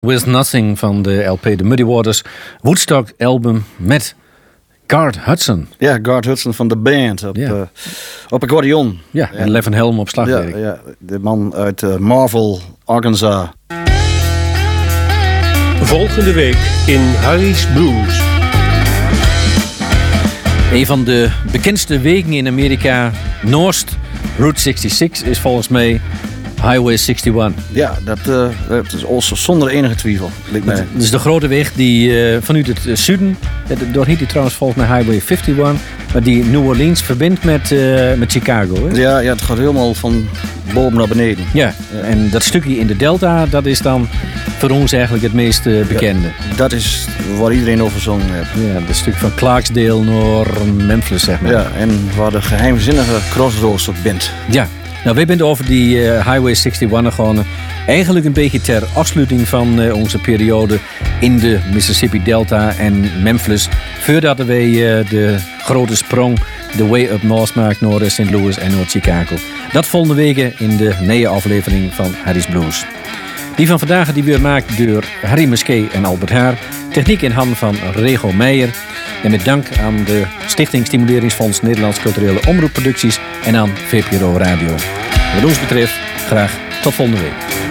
With Nothing van de LP The Muddy Waters Woodstock album met Garth Hudson. Ja, Garth Hudson van de band op accordeon. Ja, en Levin Helm op slagwerk. Ja, de man uit Marvel, Arkansas. Volgende week in Harry's Blues. Een van de bekendste wegen in Amerika, Noord, Route 66, is volgens mij Highway 61. Ja, dat is also zonder enige twijfel. Dat is de grote weg die vanuit het zuiden, door heet die trouwens volgens mij Highway 51, maar die New Orleans verbindt met Chicago. Hè? Ja, het gaat helemaal van boven naar beneden. Ja, en dat stukje in de Delta, dat is dan voor ons eigenlijk het meest bekende. Ja, dat is waar iedereen over zongen heeft. Ja, dat stuk van Clarksdale naar Memphis, zeg maar. Ja, en waar de geheimzinnige Crossroads op bent. Ja. Nou, wij zijn over die Highway 61 gewoon eigenlijk een beetje ter afsluiting van onze periode in de Mississippi Delta en Memphis. Voordat wij de grote sprong de way up north maakt naar St. Louis en naar Chicago. Dat volgende week in de nieuwe aflevering van Harry's Blues. Die van vandaag die weer gemaakt door Harry Musquet en Albert Haar. Techniek in handen van Rego Meijer. En met dank aan de Stichting Stimuleringsfonds Nederlands Culturele Omroepproducties en aan VPRO Radio. Wat ons betreft, graag tot volgende week.